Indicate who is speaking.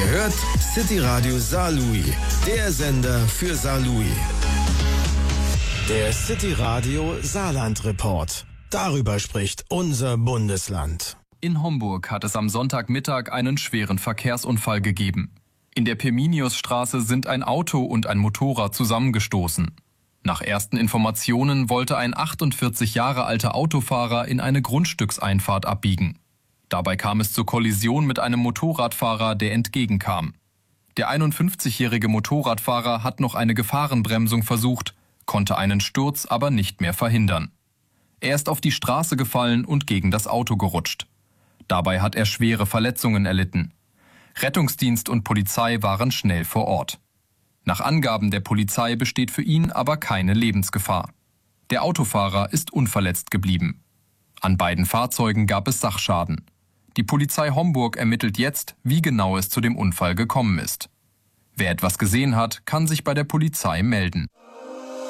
Speaker 1: Ihr hört City Radio Saarlouis, der Sender für Saarlouis. Der City Radio Saarland Report. Darüber spricht unser Bundesland.
Speaker 2: In Homburg hat es am Sonntagmittag einen schweren Verkehrsunfall gegeben. In der Pirminiusstraße sind ein Auto und ein Motorrad zusammengestoßen. Nach ersten Informationen wollte ein 48 Jahre alter Autofahrer in eine Grundstückseinfahrt abbiegen. Dabei kam es zur Kollision mit einem Motorradfahrer, der entgegenkam. Der 51-jährige Motorradfahrer hat noch eine Gefahrenbremsung versucht, konnte einen Sturz aber nicht mehr verhindern. Er ist auf die Straße gefallen und gegen das Auto gerutscht. Dabei hat er schwere Verletzungen erlitten. Rettungsdienst und Polizei waren schnell vor Ort. Nach Angaben der Polizei besteht für ihn aber keine Lebensgefahr. Der Autofahrer ist unverletzt geblieben. An beiden Fahrzeugen gab es Sachschaden. Die Polizei Homburg ermittelt jetzt, wie genau es zu dem Unfall gekommen ist. Wer etwas gesehen hat, kann sich bei der Polizei melden.